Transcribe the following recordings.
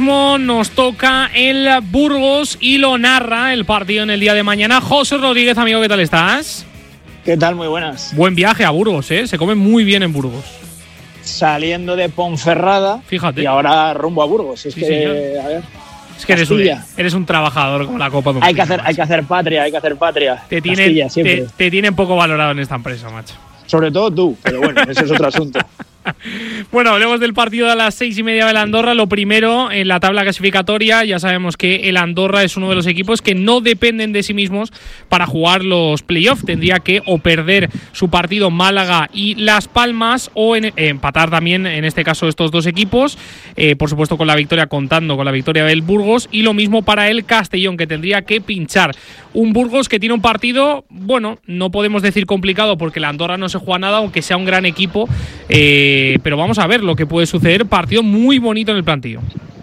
mismo nos toca el Burgos y lo narra el partido en el día de mañana. José Rodríguez, amigo, ¿qué tal estás? ¿Qué tal? Muy buenas. Buen viaje a Burgos, ¿eh? Se come muy bien en Burgos. Saliendo de Ponferrada, fíjate, y ahora rumbo a Burgos. A ver, es que eres un trabajador con la Copa. Hay que hacer patria. Te tienen poco valorado en esta empresa, macho. Sobre todo tú, pero bueno, ese es otro asunto. Bueno, hablemos del partido a las 6:30 del Andorra. Lo primero, en la tabla clasificatoria, ya sabemos que el Andorra es uno de los equipos que no dependen de sí mismos para jugar los playoffs. Tendría que o perder su partido Málaga y Las Palmas o empatar también, en este caso, estos dos equipos. Por supuesto, con la victoria, contando con la victoria del Burgos. Y lo mismo para el Castellón, que tendría que pinchar. Un Burgos que tiene un partido, bueno, no podemos decir complicado porque el Andorra no se juega nada, aunque sea un gran equipo. Pero vamos a ver lo que puede suceder. Partido muy bonito en el plantillo.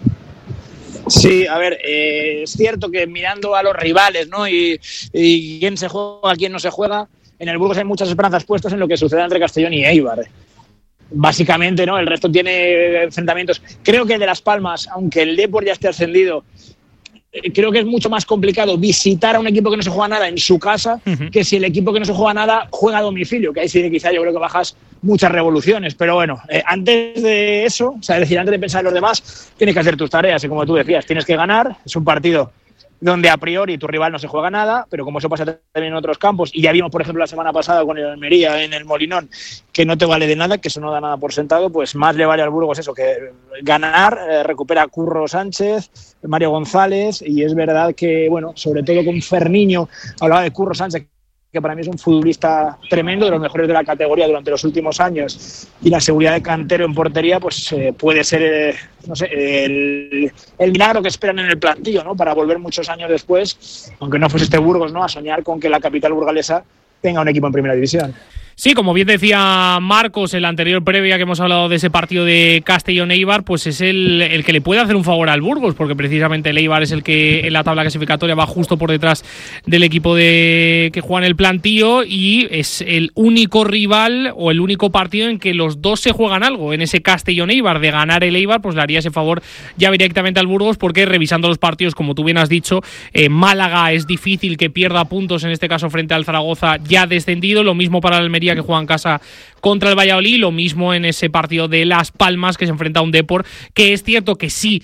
Sí, a ver, es cierto que mirando a los rivales, ¿no? Y quién se juega, quién no se juega, en el Burgos hay muchas esperanzas puestas en lo que suceda entre Castellón y Eibar. Básicamente, ¿no? El resto tiene enfrentamientos. Creo que el de Las Palmas, aunque el Depor ya esté ascendido, creo que es mucho más complicado visitar a un equipo que no se juega nada en su casa que si el equipo que no se juega nada juega a domicilio, que ahí sí quizá yo creo que bajas muchas revoluciones. Pero bueno, antes de eso, o sea, es decir, antes de pensar en los demás, tienes que hacer tus tareas y como tú decías, tienes que ganar. Es un partido donde a priori tu rival no se juega nada, pero como eso pasa también en otros campos, y ya vimos por ejemplo la semana pasada con el Almería en el Molinón, que no te vale de nada, que eso no da nada por sentado, pues más le vale al Burgos eso, que ganar. Recupera a Curro Sánchez, Mario González, y es verdad que, bueno, sobre todo con Ferniño, hablaba de Curro Sánchez, que para mí es un futbolista tremendo, de los mejores de la categoría durante los últimos años, y la seguridad de Cantero en portería, pues puede ser, no sé, el milagro que esperan en el plantillo, ¿no? Para volver muchos años después, aunque no fuese este Burgos, ¿no? A soñar con que la capital burgalesa tenga un equipo en primera división. Sí, como bien decía Marcos en la anterior previa que hemos hablado de ese partido de Castellón-Eibar, pues es el que le puede hacer un favor al Burgos, porque precisamente el Eibar es el que en la tabla clasificatoria va justo por detrás del equipo que juega en el plantío, y es el único rival o el único partido en que los dos se juegan algo. En ese Castellón-Eibar, de ganar el Eibar, pues le haría ese favor ya directamente al Burgos, porque revisando los partidos, como tú bien has dicho, Málaga es difícil que pierda puntos, en este caso frente al Zaragoza ya descendido, lo mismo para el Almería, que juega en casa contra el Valladolid, lo mismo en ese partido de Las Palmas, que se enfrenta a un Depor, que es cierto que sí